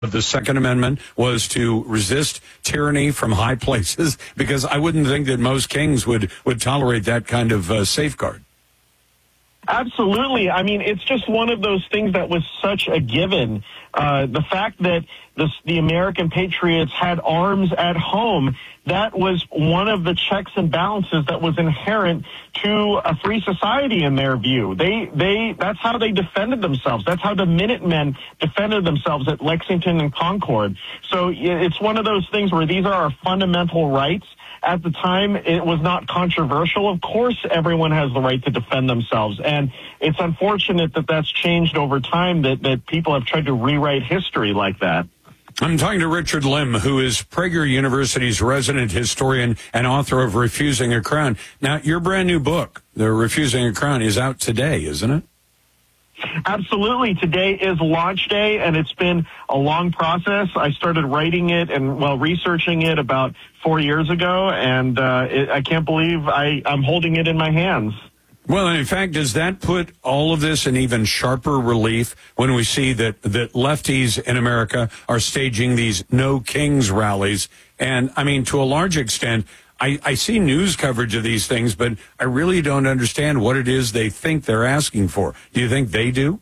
the Second Amendment was to resist tyranny from high places, because I wouldn't think that most kings would tolerate that kind of safeguard. Absolutely. I mean, it's just one of those things that was such a given. The fact that the American patriots had arms at home, that was one of the checks and balances that was inherent to a free society in their view. That's how they defended themselves. That's how the Minutemen defended themselves at Lexington and Concord. So it's one of those things where these are our fundamental rights. At the time, it was not controversial. Of course, everyone has the right to defend themselves. And it's unfortunate that that's changed over time, that people have tried to rewrite history like that. I'm talking to Richard Lim, who is Prager University's resident historian and author of Refusing a Crown. Now, your brand new book, The Refusing a Crown, is out today, isn't it? Absolutely. Today is launch day, and it's been a long process. I started writing it and, researching it about 4 years ago, and I can't believe I'm holding it in my hands. Well, and in fact, does that put all of this in even sharper relief when we see that lefties in America are staging these No Kings rallies? And, I mean, to a large extent, I see news coverage of these things, but I really don't understand what it is they think they're asking for. Do you think they do?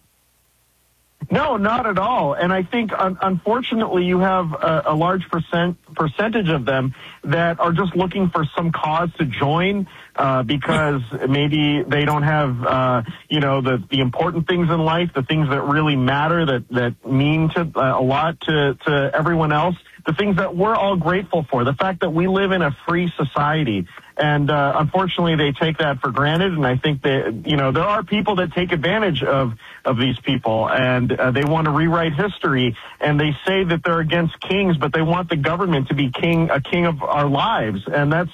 No, not at all. And I think, unfortunately, you have a large percentage of them that are just looking for some cause to join because maybe they don't have, the important things in life, the things that really matter, that mean a lot to everyone else, the things that we're all grateful for, the fact that we live in a free society. And unfortunately, they take that for granted. And I think that, there are people that take advantage of these people, and they want to rewrite history. And they say that they're against kings, but they want the government to be a king of our lives. And that's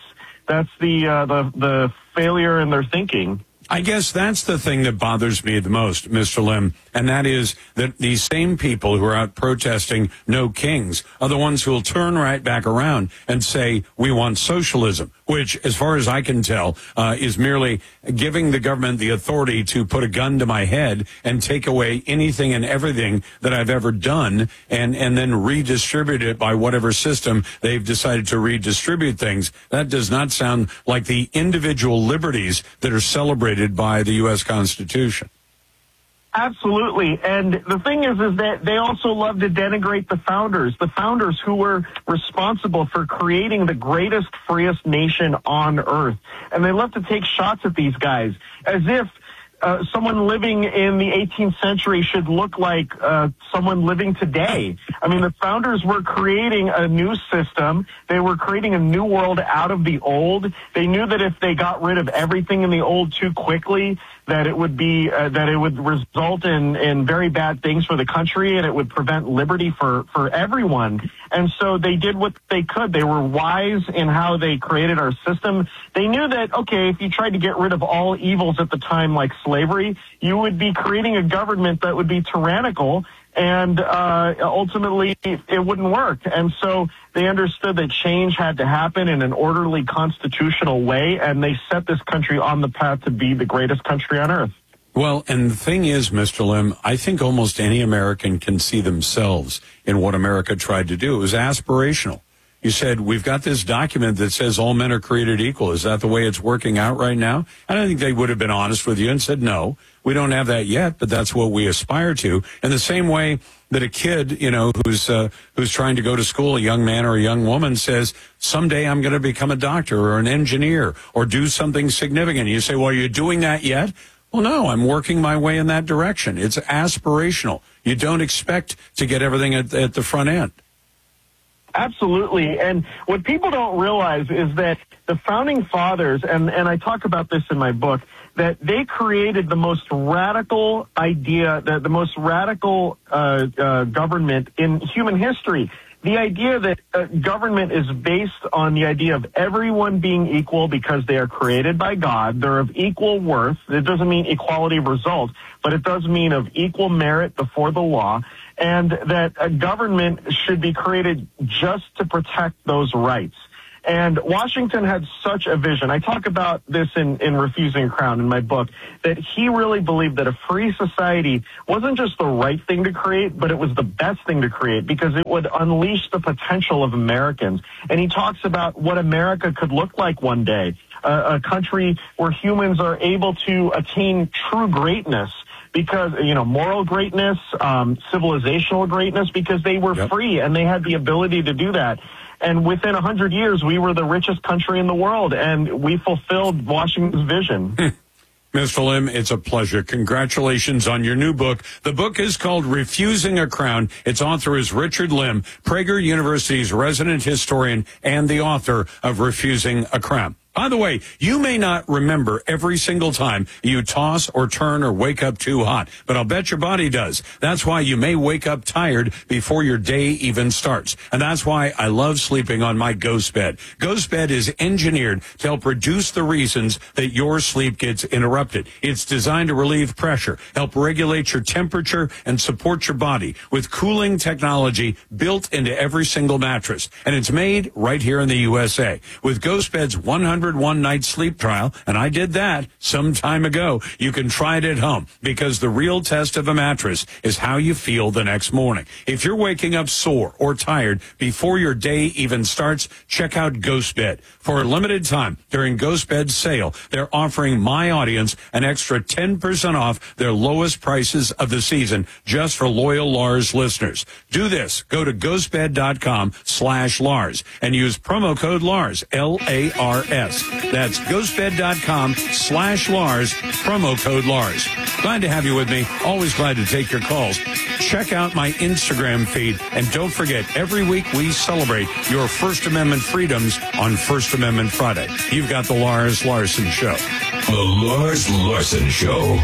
the failure in their thinking. I guess that's the thing that bothers me the most, Mr. Lim, and that is that these same people who are out protesting No Kings are the ones who will turn right back around and say, we want socialism, which, as far as I can tell, is merely giving the government the authority to put a gun to my head and take away anything and everything that I've ever done and then redistribute it by whatever system they've decided to redistribute things. That does not sound like the individual liberties that are celebrated by the U.S. Constitution. Absolutely. And the thing is that they also love to denigrate the founders who were responsible for creating the greatest, freest nation on earth. And they love to take shots at these guys as if someone living in the 18th century should look like someone living today. I mean, the founders were creating a new system. They were creating a new world out of the old. They knew that if they got rid of everything in the old too quickly, that it would be that it would result in very bad things for the country, and it would prevent liberty for everyone. And so they did what they could. They were wise in how they created our system. They knew that, okay, if you tried to get rid of all evils at the time, like slavery, you would be creating a government that would be tyrannical, and ultimately it wouldn't work. And so they understood that change had to happen in an orderly constitutional way, and they set this country on the path to be the greatest country on earth. Well, and the thing is, Mr. Lim, I think almost any American can see themselves in what America tried to do. It was aspirational. You said, we've got this document that says all men are created equal. Is that the way it's working out right now? I don't think they would have been honest with you and said, no, we don't have that yet, but that's what we aspire to. In the same way that a kid, who's trying to go to school, a young man or a young woman says, someday I'm going to become a doctor or an engineer or do something significant. You say, well, are you doing that yet? Well, no, I'm working my way in that direction. It's aspirational. You don't expect to get everything at the front end. Absolutely. And what people don't realize is that the founding fathers, and I talk about this in my book, that they created the most radical idea, the most radical government in human history. The idea that government is based on the idea of everyone being equal because they are created by God. They're of equal worth. It doesn't mean equality of result, but it does mean of equal merit before the law. And that a government should be created just to protect those rights. And Washington had such a vision. I talk about this in Refusing a Crown in my book, that he really believed that a free society wasn't just the right thing to create, but it was the best thing to create because it would unleash the potential of Americans. And he talks about what America could look like one day, a country where humans are able to attain true greatness. Because, moral greatness, civilizational greatness, because they were free and they had the ability to do that. And within 100 years, we were the richest country in the world, and we fulfilled Washington's vision. Mr. Lim, it's a pleasure. Congratulations on your new book. The book is called Refusing a Crown. Its author is Richard Lim, Prager University's resident historian and the author of Refusing a Crown. By the way, you may not remember every single time you toss or turn or wake up too hot, but I'll bet your body does. That's why you may wake up tired before your day even starts. And that's why I love sleeping on my Ghost Bed. Ghost Bed is engineered to help reduce the reasons that your sleep gets interrupted. It's designed to relieve pressure, help regulate your temperature, and support your body with cooling technology built into every single mattress. And it's made right here in the USA. With Ghost Bed's 101-night sleep trial, and I did that some time ago. You can try it at home because the real test of a mattress is how you feel the next morning. If you're waking up sore or tired before your day even starts, check out Ghost Bed. For a limited time during Ghost Bed's sale, they're offering my audience an extra 10% off their lowest prices of the season just for loyal Lars listeners. Do this. Go to ghostbed.com/Lars and use promo code Lars, L-A-R-S. That's ghostbed.com/Lars, promo code Lars. Glad to have you with me. Always glad to take your calls. Check out my Instagram feed. And don't forget, every week we celebrate your First Amendment freedoms on First Amendment Friday. You've got the Lars Larson Show. The Lars Larson Show.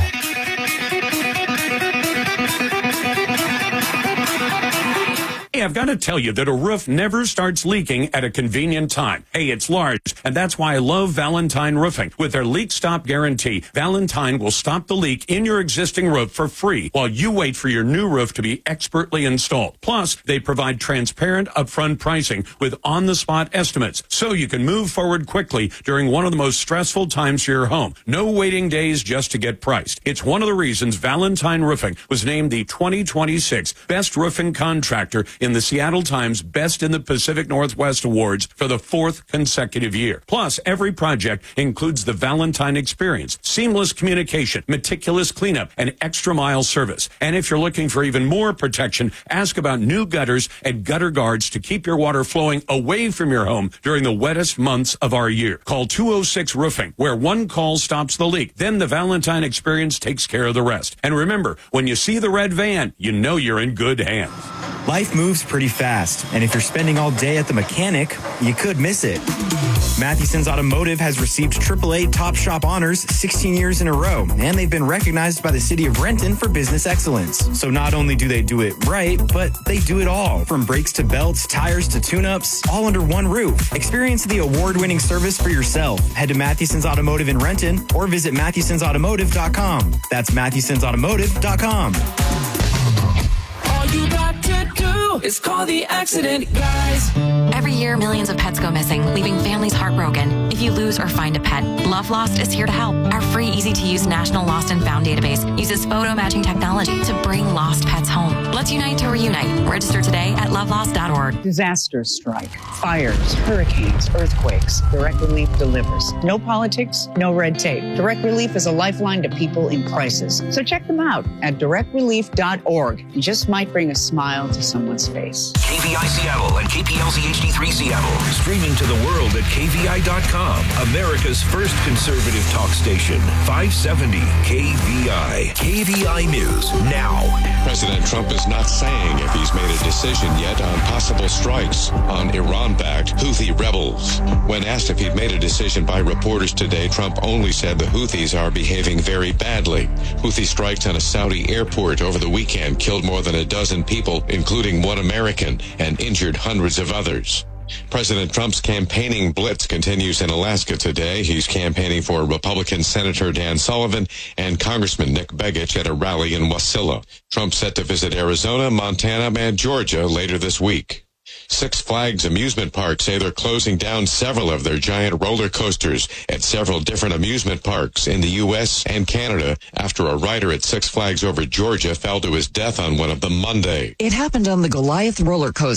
Hey, I've got to tell you that a roof never starts leaking at a convenient time. Hey, it's Lars, and that's why I love Valentine Roofing. With their leak stop guarantee, Valentine will stop the leak in your existing roof for free while you wait for your new roof to be expertly installed. Plus, they provide transparent upfront pricing with on-the-spot estimates, so you can move forward quickly during one of the most stressful times for your home. No waiting days just to get priced. It's one of the reasons Valentine Roofing was named the 2026 Best Roofing Contractor in the Seattle Times Best in the Pacific Northwest Awards for the 4th consecutive year. Plus, every project includes the Valentine experience, seamless communication, meticulous cleanup, and extra mile service. And if you're looking for even more protection, ask about new gutters and gutter guards to keep your water flowing away from your home during the wettest months of our year. Call 206 Roofing, where one call stops the leak. Then the Valentine experience takes care of the rest. And remember, when you see the red van, you know you're in good hands. Life moves pretty fast, and if you're spending all day at the mechanic, you could miss it. Matheson's Automotive has received AAA Top Shop honors 16 years in a row, and they've been recognized by the city of Renton for business excellence. So not only do they do it right, but they do it all. From brakes to belts, tires to tune-ups, all under one roof. Experience the award-winning service for yourself. Head to Matheson's Automotive in Renton or visit Matheson'sAutomotive.com. That's Matheson'sAutomotive.com. All you got to do is call the accident guys. Every year, millions of pets go missing, leaving families heartbroken. If you lose or find a pet, Love Lost is here to help. Our free, easy-to-use National Lost and Found database uses photo matching technology to bring lost pets home. Let's unite to reunite. Register today at lovelost.org. Disasters strike, fires, hurricanes, earthquakes. Direct Relief delivers. No politics, no red tape. Direct Relief is a lifeline to people in crisis. So check them out at directrelief.org. You just might bring a smile to someone's face. KVI Seattle and KPLZ HD3 Seattle. Streaming to the world at KVI.com. America's first conservative talk station. 570 KVI. KVI News now. President Trump is not saying if he's made a decision yet on possible strikes on Iran-backed Houthi rebels. When asked if he'd made a decision by reporters today, Trump only said the Houthis are behaving very badly. Houthi strikes on a Saudi airport over the weekend killed more than a dozen people, including one American, and injured hundreds of others. President Trump's campaigning blitz continues in Alaska today. He's campaigning for Republican Senator Dan Sullivan and Congressman Nick Begich at a rally in Wasilla. Trump's set to visit Arizona, Montana, and Georgia later this week. Six Flags amusement parks say they're closing down several of their giant roller coasters at several different amusement parks in the U.S. and Canada after a rider at Six Flags over Georgia fell to his death on one of them Monday. It happened on the Goliath roller coaster